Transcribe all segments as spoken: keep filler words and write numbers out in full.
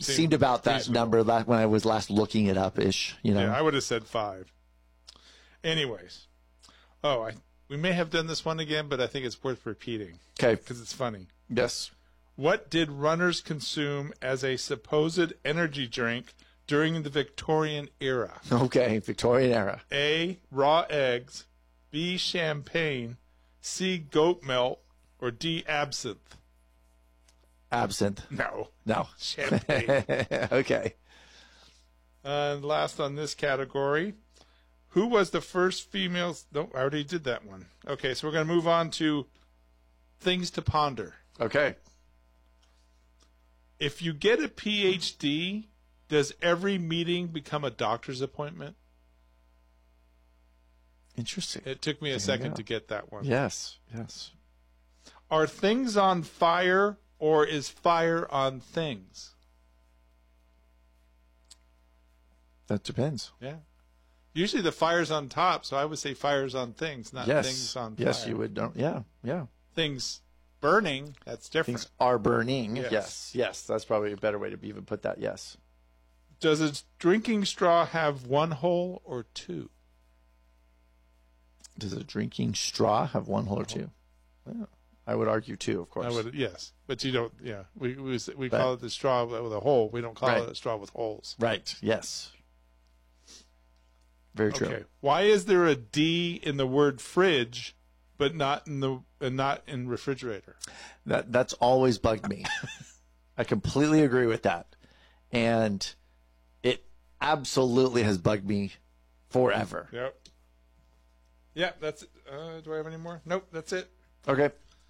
seemed about that reasonable. number la- when I was last looking it up ish. You know, Yeah, I would have said five. Anyways, oh, I we may have done this one again, but I think it's worth repeating okay, because it's funny. yes, What did runners consume as a supposed energy drink during the Victorian era? okay, Victorian era. A. Raw eggs. B. Champagne. C. Goat milk. Or D. Absinthe. Absinthe. No. No. Champagne. Okay. And last on this category, who was the first female? No, I already did that one. Okay, so we're going to move on to things to ponder. Okay. If you get a P H D, does every meeting become a doctor's appointment? Interesting. It took me a There you second go. to get that one. Yes. Yes. Are things on fire or is fire on things? That depends. Yeah. Usually the fire's on top, so I would say fire's on things, not yes. things on fire. Yes, you would. Don't. Yeah. Yeah. Things burning, that's different. Things are burning. Yes. Yes. Yes. That's probably a better way to even put that. Yes. Does a drinking straw have one hole or two? Does a drinking straw have one hole or two? Yeah. I would argue two, of course. I would, yes, but you don't. Yeah, we we, we But- call it the straw with a hole. We don't call Right. it a straw with holes. Right. Yes. Very true. Okay. Why is there a D in the word fridge, but not in the uh, not in refrigerator? That that's always bugged me. I completely agree with that, and it absolutely has bugged me forever. Yep. Yeah, that's it. Uh, do I have any more? Nope, that's it. Okay.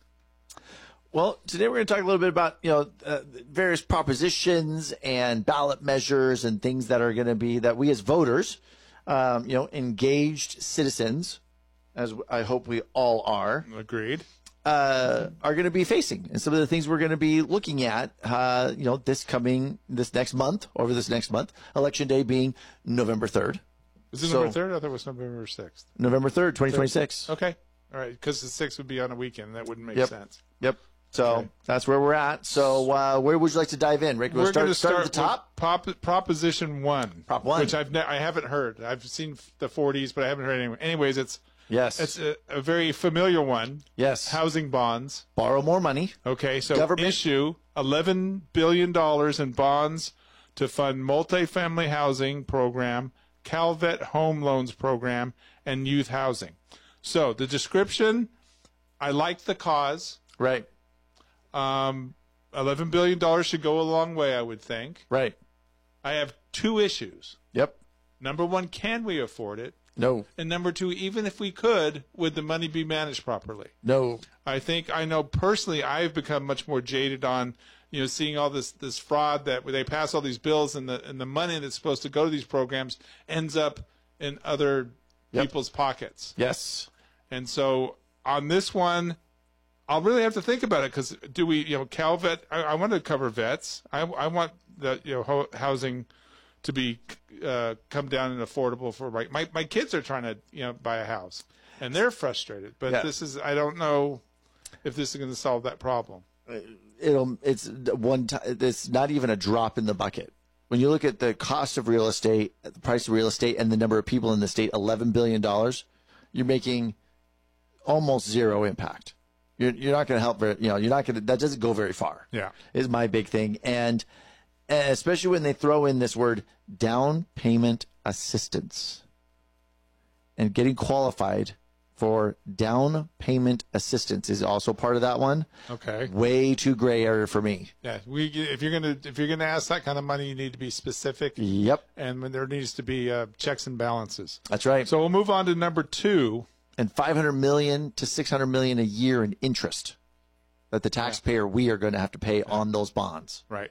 Well, today we're going to talk a little bit about, you know, uh, various propositions and ballot measures and things that are going to be that we as voters, um, you know, engaged citizens, as I hope we all are, Agreed. uh, are going to be facing, and some of the things we're going to be looking at, uh, you know, this coming, this next month, over this next month, election day being November third. Is it So- November third? I thought it was November sixth. November third, twenty twenty-six. Okay. All right, because the sixth would be on a weekend. That wouldn't make Yep. sense. Yep. So Okay. that's where we're at. So uh, where would you like to dive in, Rick? We'll We're start, going to start start at the top. with prop, Proposition One. Prop one. which I've ne- I haven't heard. I've seen the forties, but I haven't heard any. Anyways, it's Yes. it's a, a very familiar one. yes. Housing bonds. Borrow more money. Okay, so Government- issue eleven billion dollars in bonds to fund multifamily housing program, Calvet home loans program, and youth housing. So the description, I like the cause. Right. Um, eleven billion dollars should go a long way, I would think. Right. I have two issues. Yep. Number one, can we afford it? No. And number two, even if we could, would the money be managed properly? No. I think I know personally I've become much more jaded on, you know, seeing all this this fraud that they pass all these bills and the and the money that's supposed to go to these programs ends up in other Yep. people's pockets. Yes. And so on this one, I'll really have to think about it because do we, you know, CalVet? I, I want to cover vets. I, I want the you know ho- housing to be uh, come down and affordable for my, my my kids are trying to you know buy a house and they're frustrated. But Yeah. this is I don't know if this is going to solve that problem. It'll. It's one. T- it's not even a drop in the bucket. When you look at the cost of real estate, the price of real estate, and the number of people in the state, eleven billion dollars, you're making almost zero impact. You're you're not going to help. Very, you know, you're not going to. That doesn't go very far. Yeah. Is my big thing, and and especially when they throw in this word down payment assistance, and getting qualified for down payment assistance is also part of that one. Okay. Way too gray area for me. Yeah. We if you're gonna if you're gonna ask that kind of money, you need to be specific, Yep, and when there needs to be uh, checks and balances. that's right. So we'll move on to number two. And five hundred million to six hundred million a year in interest that the taxpayer we are going to have to pay on those bonds. Right.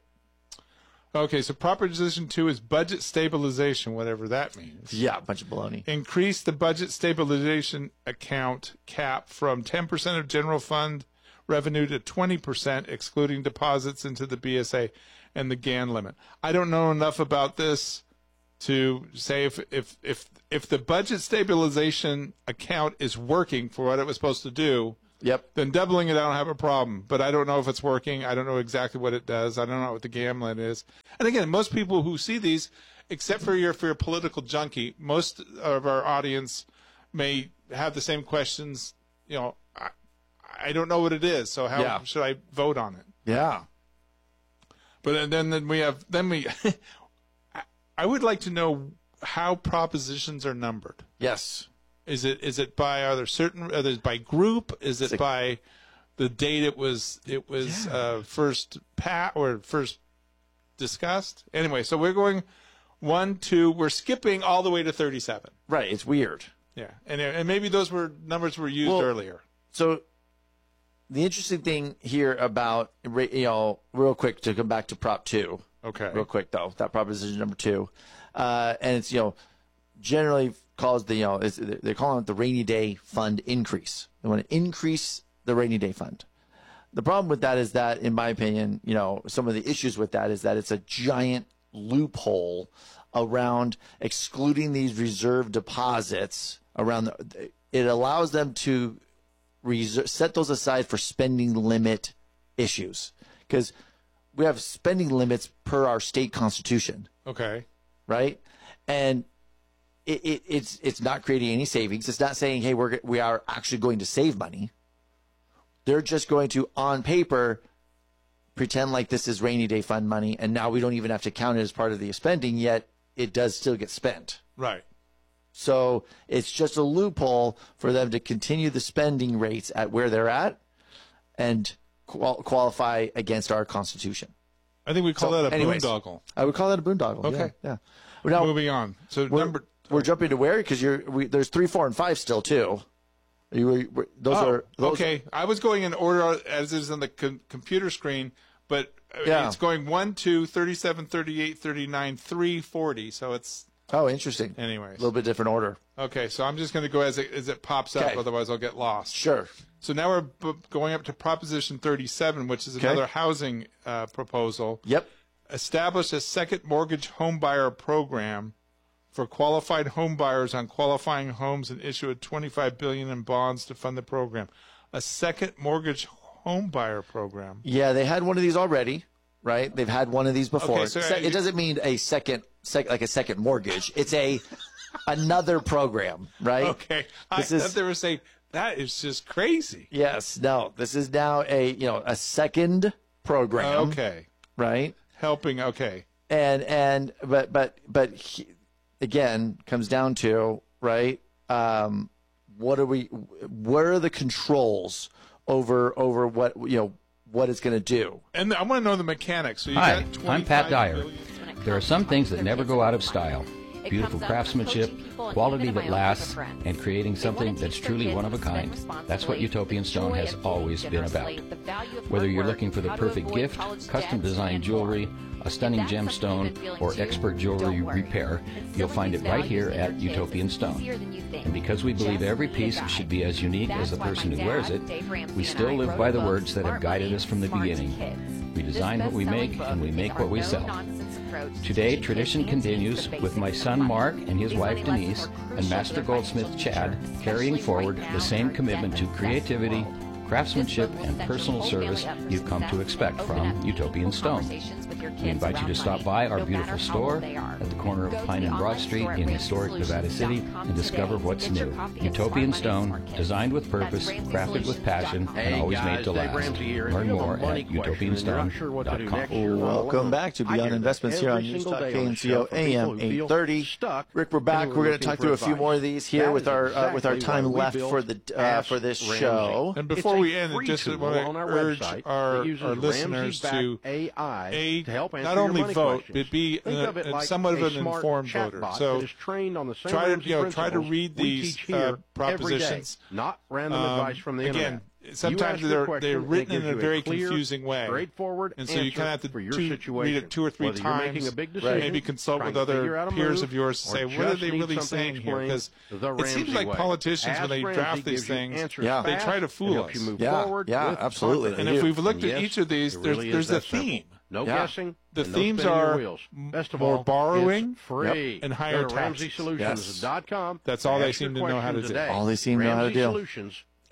Okay, so Proposition two is budget stabilization, whatever that means. Yeah, a bunch of baloney. Increase the budget stabilization account cap from ten percent of general fund revenue to twenty percent, excluding deposits into the B S A and the G A N limit. I don't know enough about this to say if, if, if, if the budget stabilization account is working for what it was supposed to do, Yep. then doubling it, I don't have a problem. But I don't know if it's working. I don't know exactly what it does. I don't know what the gambling is. And again, most people who see these, except for your for your political junkie, most of our audience may have the same questions. You know, I, I don't know what it is, so how Yeah. should I vote on it? Yeah. But then then we have then we. I- I would like to know how propositions are numbered. Yes. Is it is it by are there certain are there by group? Is it It's a- by the date it was it was Yeah. uh, first pat or first discussed? Anyway, so we're going one, two. We're skipping all the way to thirty-seven. Right. It's weird. Yeah, and and maybe those were numbers were used Well, earlier. So the interesting thing here about, you know, real quick to come back to Prop two. Okay. Real quick though, that proposition number two, uh, and it's, you know, generally calls the, you know, it's, they're calling it the rainy day fund increase. They want to increase the rainy day fund. The problem with that is that, in my opinion, you know, some of the issues with that is that it's a giant loophole around excluding these reserve deposits around the, it allows them to reserve, set those aside for spending limit issues, because we have spending limits per our state constitution, Okay. right? And it, it, it's it's not creating any savings. It's not saying, hey, we're we are actually going to save money. They're just going to, on paper, pretend like this is rainy day fund money, and now we don't even have to count it as part of the spending, yet it does still get spent. Right. So it's just a loophole for them to continue the spending rates at where they're at and qual- qualify against our Constitution. I think we call So, that a anyways, boondoggle. I would call that a boondoggle. Okay. Yeah. yeah. Well, now, Moving on. So we're, number. we're jumping to where? Because you're we, there's three, four, and five still too. Are you, we- those Oh, are those okay. I was going in order as is on the com- computer screen, but uh, Yeah. it's going one, two, thirty-seven, thirty-eight, thirty-nine, three, forty. So it's Oh, interesting. anyways. A little bit different order. Okay, so I'm just going to go as it as it pops up. Okay. Otherwise, I'll get lost. Sure. So now we're b- going up to Proposition thirty-seven, which is Okay. another housing uh, proposal. Yep. Establish a second mortgage home buyer program for qualified home buyers on qualifying homes and issue a twenty-five billion dollars in bonds to fund the program. A second mortgage home buyer program. Yeah, they had one of these already, right? They've had one of these before. Okay, so Se- I- it doesn't mean a second, sec- like a second mortgage. It's a another program, right? Okay, I This is- thought they were saying that is just crazy. Yes. No. This is now a you know a second program, Okay, right? helping. Okay, And and but but but he, again comes down to right. Um, what are we? What are the controls over over what you know what it's going to do? and I want to know the mechanics. So you Hi, got I'm Pat twenty-five Dyer. billion There are some things that never go out of style. Beautiful craftsmanship, quality that lasts, and creating something that's truly one of a kind. That's what Utopian Stone has always been about. Whether you're looking for the perfect gift, custom designed jewelry, a stunning gemstone, or expert jewelry repair, you'll find it right here at Utopian Stone. And because we believe every piece should be as unique as the person who wears it, we still live by the words that have guided us from the beginning. We design what we make, and we make what we sell. Today, tradition continues with my son Mark and his wife Denise and Master Goldsmith Chad carrying forward the same commitment to creativity, craftsmanship, and personal service you've come to expect from Utopian Stone. We invite you to stop by our beautiful store at the corner of Pine and Broad Street in historic Nevada City and discover what's new. Utopian Stone, designed with purpose, crafted with passion, and always made to last. Learn more at utopian stone dot com. Welcome back to Beyond Investments here on News Talk K N C O A M eight thirty. Rick, we're back. We're going to talk through a few more of these here with our uh, with our time left for the uh, for this show. And before we end, just want to urge our, our listeners to a not only vote, but be uh, somewhat of an informed voter. So try to you know try to read these uh, propositions. Not random Um, advice from the again, internet. sometimes You ask they're the question, they're and it written in gives a you very clear, confusing way, straightforward and so you kind of have answer for to your two, situation. read it two or three Whether you're times. making a big decision, Maybe consult trying with to figure other out a peers move, of yours to or say what are just they need really something saying here, explained because the it seems Ramsey like way. politicians when Ask they Ramsey draft these gives you things, answers Yeah. they fast try to and fool help you us. move Yeah, forward yeah, with absolutely. confidence. And They if do. we've looked And at yes, each of these, it there's really is there's a that simple. theme. No Yeah. guessing. The and no themes spinning your are wheels. Best of more all, borrowing it's free. and higher Go to ramsey taxes. solutions dot com. That's all they Ask your seem to know how to question do. today. All they seem to know how to Ramsey do. Solutions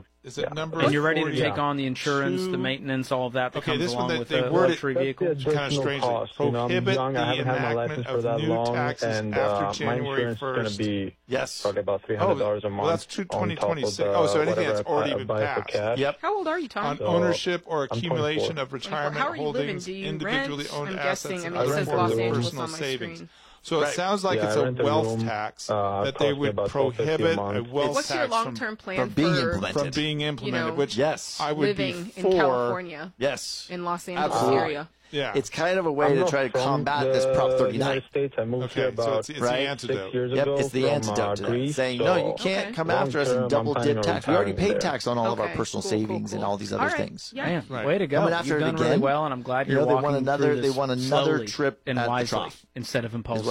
Is it yeah. number? And you're ready to forty-two? take on the insurance, the maintenance, all of that that Okay, comes this one along they- with they a word it- luxury That's vehicle. the Kind of additional strangely. cost. You know, I'm Prohibit young, I the haven't had my enactment license of for that new long, taxes and after uh, my January insurance is going first. to be Yes. probably about three hundred dollars a month. well, that's two- on top of 2026. the Oh, so anything whatever that's I already buy- been buy for passed. cash. Yep. How old are you, Tom? On So, ownership or I'm accumulation twenty-four. of retirement How are you living? holdings, Do you individually rent? owned I'm assets, guessing. I and mean, it other says rent Los forms of Angeles personal on my savings. screen. So it Right. sounds like Yeah, it's I a rent a wealth room, tax uh, that they costs me would about twelve fifty a prohibit a month. wealth What's your tax from, long-term plan from being for implemented. from being implemented, know, which Yes. I would living be in for. California, Yes. in Los Angeles Absolutely. area? Yeah. It's kind of a way I'm to not try to from combat the this Prop thirty-nine. United States. I moved here Okay, so about it's, it's Right. the six antidote. years Yep, ago it's the from, antidote uh, to that, Greece, saying, so no, you can't Okay. come long after us term, and I'm double planning dip on tax. We already retiring paid there. tax on all of our Okay, personal cool, cool, savings and cool. all these other All right. things. Yeah. Man, Right. way to go. Coming after You've it done really again. well, and I'm glad You you're know, they walking want another- through they this want another slowly trip and at the wisely trough. instead of impulsively.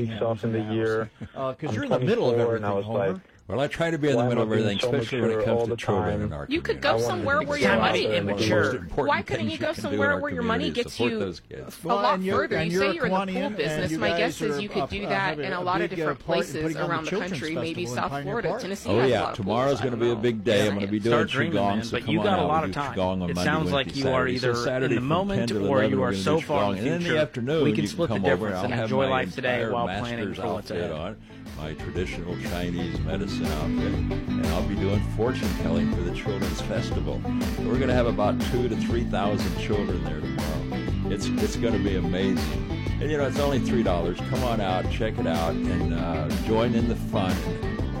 weeks off in the year. Because uh, you're in the middle of everything, and I was Homer. Like, well, I try to be in the middle of everything, so especially when it comes to children in our You could community. go somewhere where your money immature. Why couldn't you go somewhere where your money gets you a lot further? You say you're in the pool business. My guess is you could do that in a lot of different places around the country, maybe South Florida, Tennessee. Oh yeah, tomorrow's going to be a big day. I'm going to be doing Qigong, so but you got a lot of time. It sounds like you are either in the moment or you are so far in the future. In the afternoon, we can split the difference and enjoy life today while planning for what's ahead. My traditional Chinese medicine outfit, and I'll be doing fortune telling for the Children's Festival. So we're going to have about two to three thousand children there tomorrow. It's it's going to be amazing, and you know it's only three dollars. Come on out, check it out, and uh, join in the fun.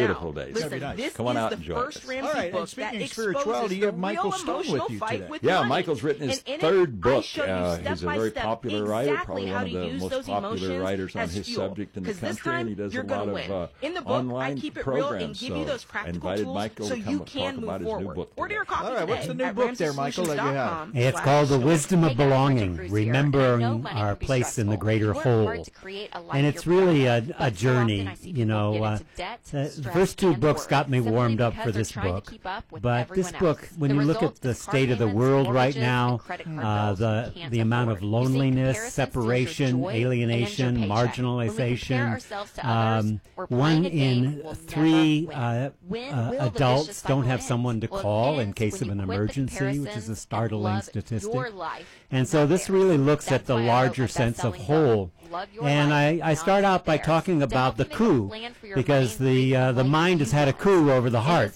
beautiful days. Listen, nice. this Come on is out the and join first us. Ramsey All right, book and speaking that of spirituality, you exposes have the Michael real Stone with emotional you fight today. with Yeah, money. Michael's written his And in third it, book. I show you Uh, step he's a by very step popular writer, exactly probably how one of to the use most those popular emotions writers on as his fuel. subject in the 'Cause this country, and he time, does you're a gonna lot win. of uh, In the book, I online keep it real and programs. give you So those practical invited tools Michael so to you come can talk move about his new forward. book Order today. your copy All right, what's today the new at book there, Michael, that you have? ramsey solutions dot com It's slash called The store. Wisdom of Hey guys, Belonging, Cruz here. remembering I know money our can be place in the stressful. greater You work whole. hard to create a life And it's you're proud really a, of, a but so often journey, I see you people know. get Uh, into debt, the stress, first two and books worry, got me simply warmed up because for they're this trying to book. keep up with But everyone this book, else. when The you look result at the is car state of the payments, world right mortgages, now, and credit card uh, bills you the can't the amount of afford. You see, loneliness, comparison steals your separation, joy and ends your alienation, paycheck. When we compare marginalization, ourselves to others, um, we're one playing a game in we'll three never uh, win. uh, When will the adults vicious don't cycle have end? someone to Well, it call in ends case when of an you quit the emergency, which is comparisons a and startling love statistic. your life And so not this theirs. really looks That's at the why I wrote larger my sense of best-selling book, whole. Love Your And Life, I, I Not start out by Theirs. talking about the coup, because the uh, the mind has had a coup over the heart,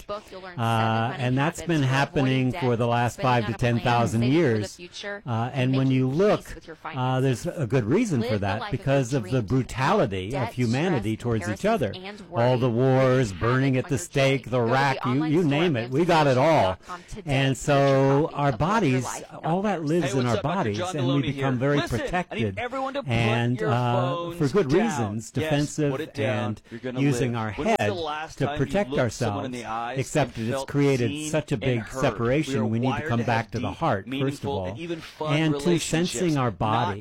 uh, and that's been happening for the last five to ten thousand years. Uh, and when you look, uh, there's a good reason for that, because of the brutality of humanity towards each other. All the wars, burning at the stake, the rack, you, you name it, we got it all. And so our bodies, all that lives in our bodies, and we become very protected, and uh, for good reasons, defensive, and using our head to protect ourselves, except that it's created such a big separation. We need to come back to the heart, first of all, and to sensing our body.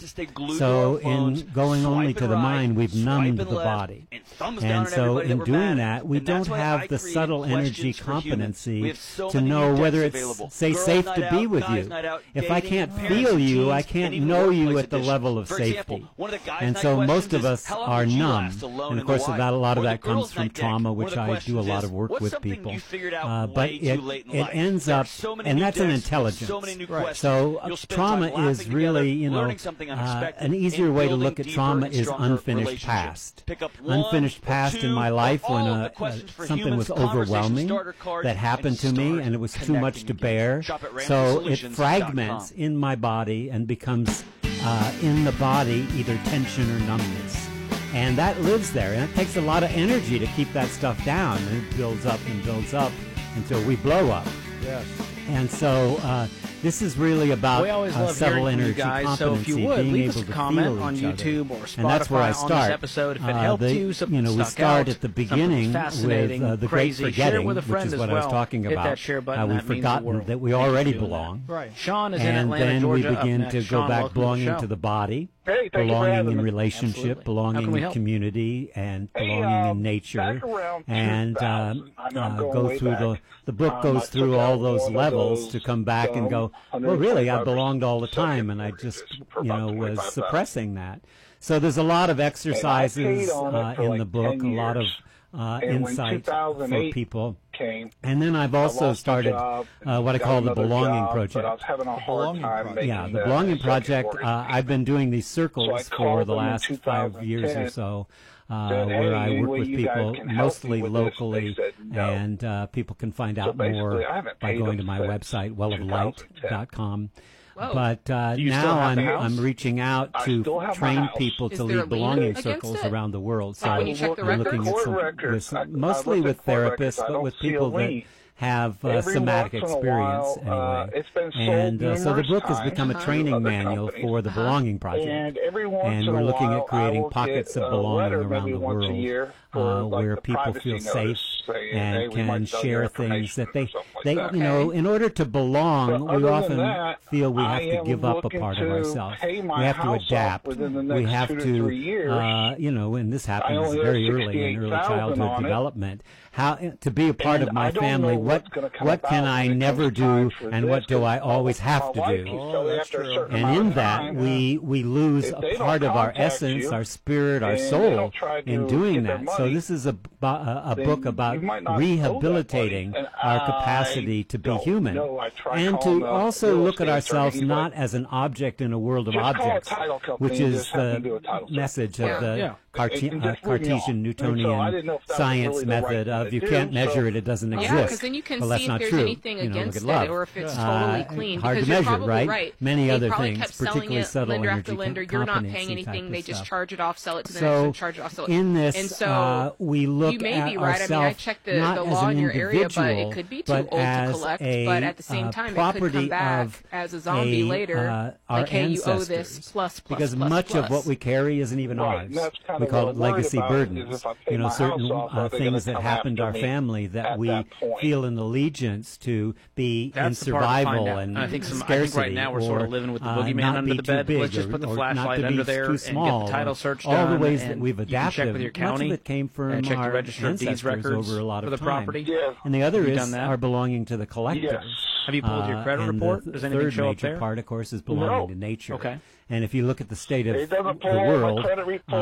So in going only to the mind, we've numbed the body. And so in doing that, we don't have the subtle energy competency to know whether it's, say, safe to be with you. If I can't feel you, I can't know you at the level of safety. And so most of us are numb. And of course, that, a lot of that comes from trauma, which I do a lot of work with people. Uh, but it, it ends up, and that's an intelligence. Right. So uh, trauma is really, you know, uh, an easier way to look at trauma is unfinished past. Unfinished past in my life when uh, uh, something was overwhelming that happened to me and it was too much to bear. So it fragments in my body and becomes uh, in the body either tension or numbness. And that lives there, and it takes a lot of energy to keep that stuff down, and it builds up and builds up until we blow up. Yes. And so uh, this is really about we always uh, love subtle hearing energy from you guys, competency, so if you would, being leave able us a to comment feel on each YouTube other. or Spotify and that's where I start. on this episode. If it uh, helped the, you, something you know, we stuck start out, at the beginning with uh, the crazy, great forgetting, with a friend which is as what well. I was talking Hit about. That share button, how we've that means the forgotten world. that we Thank already you. belong. Right. Sean is in and Atlanta, then Georgia. we begin to Sean, go back belonging to the body. Hey, belonging in relationship, Absolutely. belonging in community, and belonging hey, uh, in nature, and uh, uh, go through back. the the book um, goes through all those levels to come back and go, well, really, I belonged all the time, and I just, you know, was suppressing that. So there's a lot of exercises uh, in the book, a lot of uh, insight for people. Came, and then I've also started uh, what I call the Belonging job, Project. But I was having a hard time making yeah, the Belonging Project. Uh, I've been doing these circles so for the last five years or so, uh, said, hey, where I work with you people mostly locally, no. and uh, people can find out so more by going to my website, well of light dot com. Whoa. But uh, now I'm I'm reaching out to train people to lead belonging circles it? around the world. So I'm looking at some, with, mostly with therapists, but with people that have uh, somatic experience while, anyway. Uh, and uh, so the book has become a training manual companies. for the Belonging Project. And, every once and we're in a looking while, at creating pockets of belonging around the world uh, like where people feel safe and hey, can share things that they, they like that. you know, in order to belong, so we often that, feel we have I to give up a part of ourselves. We have to adapt. We have to, to uh, you know, and this happens very early in early childhood development. How to be a part and of my family? What what can I never do, and what do I always have to do? Oh, that's true. And in that, we we lose a part of our essence, our spirit, our soul in doing that. So this is a a book about rehabilitating our capacity to be human, and to also look at ourselves not as an object in a world of objects, which is the message of the Cartesian Newtonian science method of you can't measure it, it doesn't exist. Yeah, because then you can well, see that's if not there's true. anything you know, against look at love. it or if it's uh, totally clean. Hard because to you're measure, probably right? right. Many they other probably things, kept selling particularly it subtle lender energy after lender. You're not paying anything. They just stuff. charge it off, sell it to the so next one, charge it off, sell it. in this, and so uh, we look you may at be right. I mean, I checked the, the law in your area, but it could be too old to collect. A, but at the same time, it could come back as a zombie a, later. Uh, like, hey, you owe this plus plus because plus, much plus. of what we carry isn't even right, ours. We call it legacy burdens. You know, certain off, uh, things that happened to our family that we that feel an allegiance to be That's in survival and I think some, scarcity. I think right now we're sort of living with the boogeyman uh, under the bed. Let's just put the flashlight under there and small, get the title search all done. the ways and that we've adapted. You can check with your county. Much of it came from and check our the register of deeds records over a lot for of the time. property. Yeah. And the other Have is our belonging to the collective. Yes. Have you pulled your credit uh, report? The Does anything show up there? The third major part, of course, is belonging no. to nature. Okay. And if you look at the state of the pull world, report, uh,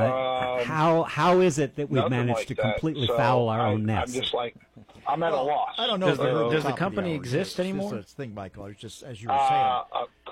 um, how how is it that we've managed like to that. completely so foul our I, own nest? I'm just like, I'm at a loss. I don't know. Does if the, the, does the company exist it's anymore? Just a thing, Michael. It's just as you were saying. Uh, uh,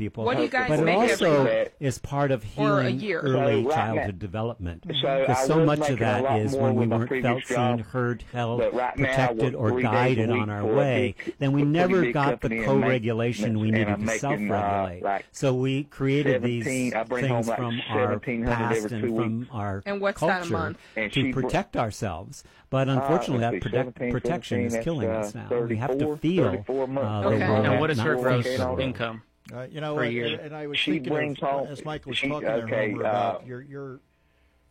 people. What do you guys but it make also every is part of or a healing year? early So right childhood now- development. So Because I so was much of making a that lot is more when we with my weren't previous felt, job, seen, heard, held, but right now I protected, work or three days a guided week on our for a way, big- then we a pretty never big got the company in co-regulation we maintenance, and needed I'm to making, self-regulate. uh, like So we created these seventeen I bring home things like from our seventeen hundred past every and two from weeks. our And what's that a culture month? And to she br- protect ourselves. But Uh, unfortunately, let's that see, protect, seventeen, protection is seventeen, killing that's, us uh, now. We have to thirty-four, feel thirty-four months. uh, the Okay. world Now, what is not her gross face the world. income Uh, you know, per and, year? and I was She thinking brings of, home- as Michael was she- talking okay, there, Homer, uh, about your your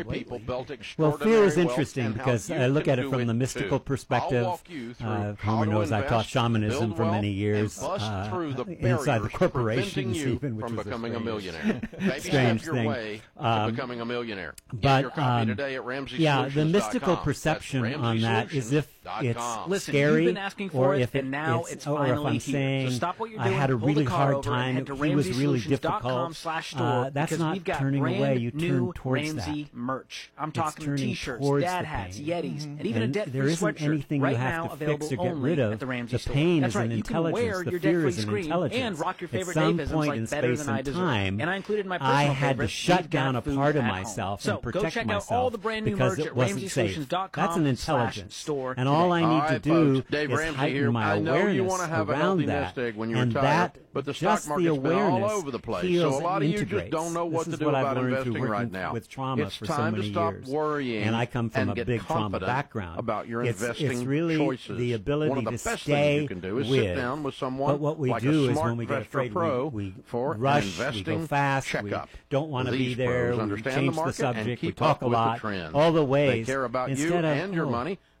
ordinary people built extraordinary Well, fear is wealth, interesting and how because you I look can at it do from the mystical too. perspective. I'll walk you through Uh, how Homer to knows I taught invest, shamanism build for many wealth, years and bust uh, through the inside the barriers corporations, preventing you even, which from was becoming a, a millionaire. Maybe strange step your thing. way Um, to becoming a millionaire. Get But your copy um, today at Ramsey yeah, Solutions the dot mystical com. perception That's on that is if it's Listen, scary, you've been asking for or it, if it, and now it's, it's or if finally I'm here. saying So stop what you're I doing, had a pull really the car hard over, time, and head to he was ramsey really solutions dot com difficult. slash store Uh, that's because not we've got turning brand away. You new turn towards Ramsey that. merch. I'm It's talking turning T-shirts, towards dad the hats, pain. Yetis, and even And a debt-free there isn't sweatshirt anything right you have now to available fix or get only rid of. at the Ramsey The store. pain That's is right, an you can intelligence. wear The your fear debt-free is an screen intelligence. and rock your At favorite some Davisms point like in Better space Than I and Deserve. time, And I included my personal I had to favorites, shut We've down Got a Food part of at myself Home. and So protect go check myself out all the brand new because merch it at wasn't ramsey safe. solutions dot com That's an slash intelligence. store And all I today. need All to right, do folks, Dave is Ramsey heighten here. my I know you awareness want to have a around healthy that. nest egg when you and retire, that, but the just stock the market's been all awareness over the place. heals So a lot of and you just integrates. don't know what this to is what do I've about learned investing through working right now. with trauma It's for so time many to stop years. worrying And I come from and a get big trauma confident background. about your it's, investing it's really choices. the ability One of the to best stay things you can do is with. sit down with someone But what we like do a is smart when we get investor afraid, pro we, we for an rush, we investing go fast, checkup. we don't want to be These there, pros we understand change the the market and subject, we keep talk up a with the lot, trends. all the They ways. care about you Instead of, and your oh, money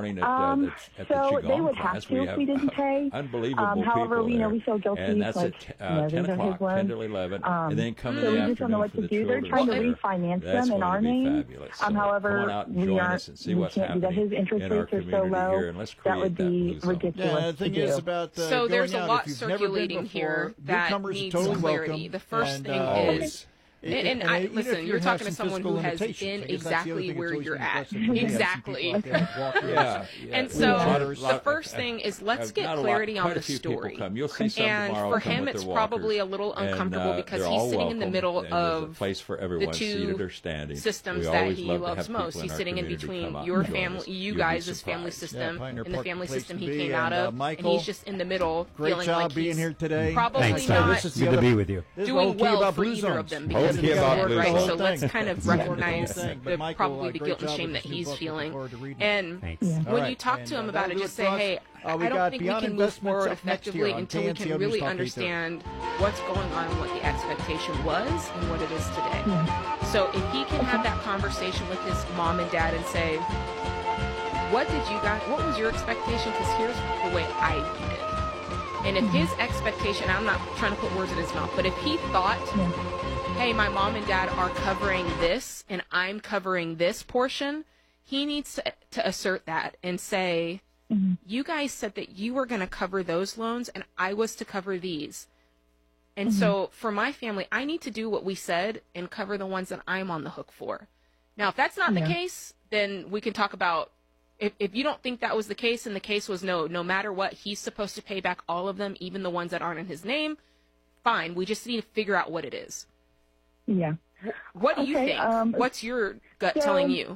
morning at, Um, uh, the, at so the they Qigong would class. have to we if have we didn't pay. unbelievable Um, however, people we know there. we feel guilty. And that's like, at uh, you know, ten these are o'clock, his loans. ten to eleven, Um, and then come so in we the just don't know afternoon what for to the do. They're children's trying to dinner. refinance That's them in going our to be name. fabulous. Um, So however, come on out and we join aren't. us and see we what's can't do that. happening His interest in our rates are so community low. here, and let's That create would that be blue zone. ridiculous Yeah, the thing to is do. about uh, So there's going a out, lot if you've never been circulating before, here that newcomers are needs totally clarity. welcome, The first and, thing uh, is, and, and, and I, even listen, if you're you talking have to some someone physical who has limitations, been I guess that's the exactly other thing where that's always you're been at. aggressive. Yeah. Exactly. Yeah, yeah. And We so had a the lot- first thing is let's I've get got a lot- clarity on quite a the few people story. come. You'll see some And tomorrow for come him, with it's their probably walkers. a little And, uncomfortable uh, because they're he's all sitting in the welcome, middle and there's a of place for the everyone, seated two or standing. systems We that always he love to loves have most. people He's our sitting in community between come out your and join family, us. you You'll be guys' family surprised. system, Pioneer and the Park family place system to he be, came out and, uh, of, and Michael, he's just in the middle, great feeling job like being he's here today. probably Thanks, not Tom. This is good to be with you. This is doing okay well about for blue either zones. of them because Okay of the about board, blue right? zones. So let's kind of recognize thing. But the, Michael, probably uh, the great guilt and job shame with that this new he's book. Looking feeling. forward to reading it. And Thanks. when All you right. talk And, to him uh, about that'll it, do just it say, for us. hey, Uh, we I don't got think we Beyond can move Investments forward up next effectively year on until we K N C O can News really Talk eight thirty. understand what's going on and what the expectation was and what it is today. So if he can have that conversation with his mom and dad and say, what did you guys, what was your expectation? Because here's the way I viewed it. And if his expectation, I'm not trying to put words in his mouth, but if he thought, yeah. hey, my mom and dad are covering this and I'm covering this portion, he needs to, to assert that and say, mm-hmm. you guys said that you were going to cover those loans and I was to cover these. And mm-hmm. so for my family, I need to do what we said and cover the ones that I'm on the hook for. Now, if that's not yeah. the case, then we can talk about, if, if you don't think that was the case and the case was no, no matter what, he's supposed to pay back all of them, even the ones that aren't in his name, fine. We just need to figure out what it is. Yeah. What do okay, you think? Um, What's your gut so telling you?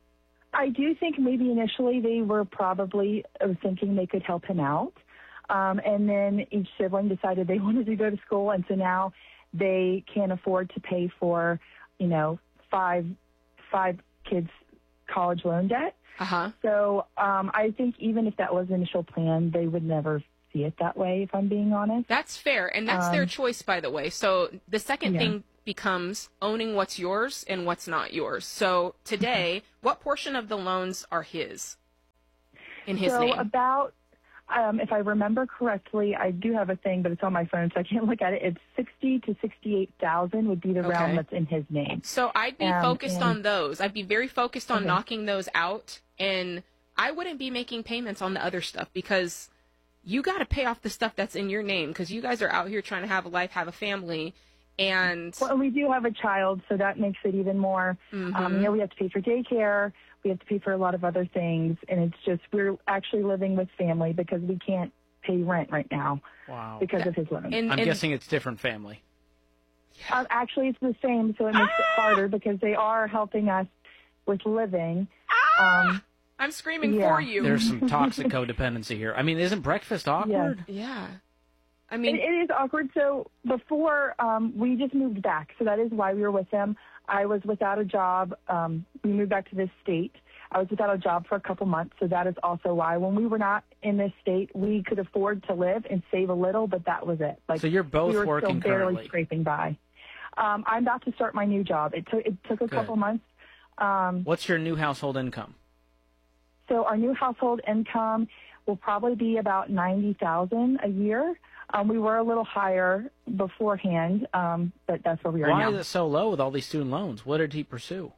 I do think maybe initially they were probably thinking they could help him out. Um, and then each sibling decided they wanted to go to school, and so now they can't afford to pay for, you know, five five kids' college loan debt. Uh-huh. So um, I think even if that was the initial plan, they would never see it that way, if I'm being honest. That's fair, and that's um, their choice, by the way. So the second yeah. thing becomes owning what's yours and what's not yours. So today, what portion of the loans are his, in his so name? So about... Um, if I remember correctly, I do have a thing, but it's on my phone, so I can't look at it. It's sixty to sixty-eight thousand would be the okay. realm that's in his name. So I'd be um, focused and, on those. I'd be very focused on okay. knocking those out, and I wouldn't be making payments on the other stuff because you got to pay off the stuff that's in your name because you guys are out here trying to have a life, have a family, and well, we do have a child, so that makes it even more. Mm-hmm. Um, you know, we have to pay for daycare. We have to pay for a lot of other things, and it's just we're actually living with family because we can't pay rent right now. Wow. Because of his loan. And, I'm and, guessing it's different family. Uh, actually, it's the same, so it makes ah! it harder because they are helping us with living. Ah! Um, I'm screaming yeah. for you. There's some toxic codependency here. I mean, isn't breakfast awkward? Yeah. yeah. I mean, it, it is awkward. So before um, we just moved back, so that is why we were with him. I was without a job. Um, we moved back to this state. I was without a job for a couple months, so that is also why. When we were not in this state, we could afford to live and save a little, but that was it. Like, so you're both we were working still barely currently. scraping by. Um, I'm about to start my new job. It took it took a Good. couple months. Um, What's your new household income? So our new household income will probably be about ninety thousand dollars a year. Um, we were a little higher beforehand, um, but that's where we are Why now. Why is it so low with all these student loans? What did he pursue?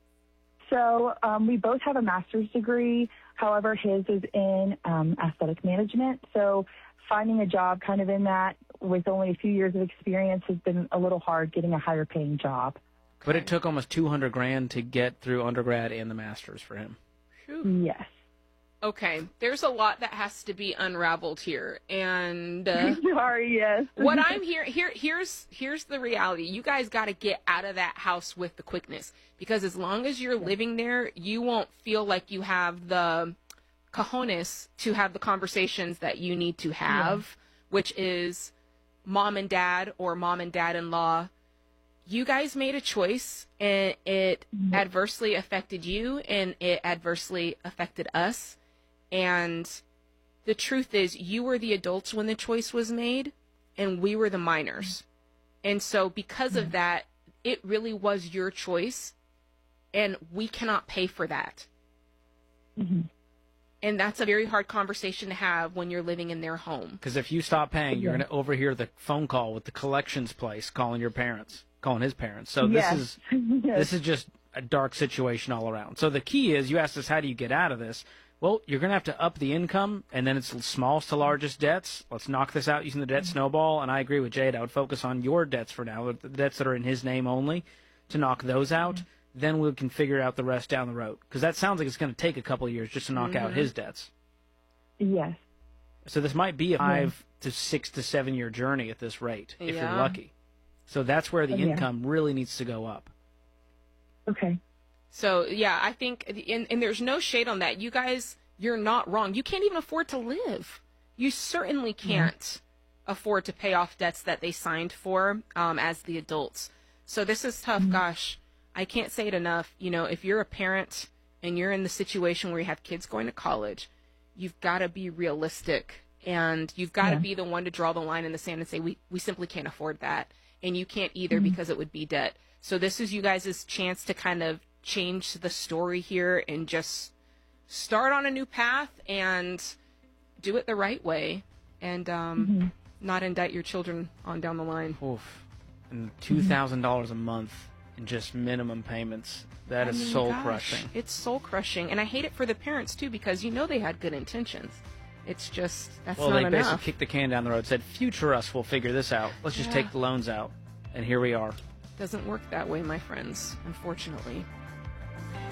So um, we both have a master's degree. However, his is in um, athletic management. So finding a job kind of in that with only a few years of experience has been a little hard getting a higher paying job. But it took almost two hundred grand to get through undergrad and the master's for him. Yes. Okay, there's a lot that has to be unraveled here, and uh, sorry, yes. what I'm here, here, here's here's the reality. You guys got to get out of that house with the quickness, because as long as you're living there, you won't feel like you have the cojones to have the conversations that you need to have, yeah. which is mom and dad or mom and dad-in-law. You guys made a choice, and it mm-hmm. adversely affected you, and it adversely affected us. And the truth is, you were the adults when the choice was made, and we were the minors. And so because of that, it really was your choice, and we cannot pay for that. Mm-hmm. And that's a very hard conversation to have when you're living in their home. Because if you stop paying, you're going to overhear the phone call with the collections place calling your parents, calling his parents. So yes. this is yes. this is just a dark situation all around. So the key is, you asked us, how do you get out of this? Well, you're going to have to up the income, and then it's smallest to largest debts. Let's knock this out using the debt snowball. And I agree with Jade. I would focus on your debts for now, the debts that are in his name only, to knock those out. Mm-hmm. Then we can figure out the rest down the road. Because that sounds like it's going to take a couple of years just to knock mm-hmm. out his debts. Yes. So this might be a five yeah. to six to seven year journey at this rate, if yeah. you're lucky. So that's where the yeah. income really needs to go up. Okay. So, yeah, I think, and, and there's no shade on that. You guys, you're not wrong. You can't even afford to live. You certainly can't mm-hmm. afford to pay off debts that they signed for um, as the adults. So this is tough. Mm-hmm. Gosh, I can't say it enough. You know, if you're a parent and you're in the situation where you have kids going to college, you've got to be realistic, and you've got to yeah. be the one to draw the line in the sand and say, we, we simply can't afford that. And you can't either mm-hmm. because it would be debt. So this is you guys' chance to kind of change the story here and just start on a new path and do it the right way and um, mm-hmm. not indict your children on down the line. Oof. And two thousand dollars a month in just minimum payments. That I is mean, soul gosh, crushing. It's soul crushing, and I hate it for the parents too, because you know they had good intentions. It's just that's well, not they enough. basically kicked the can down the road, said, "Future us will figure this out. Let's just Yeah. take the loans out," and here we are. Doesn't work that way, my friends. Unfortunately.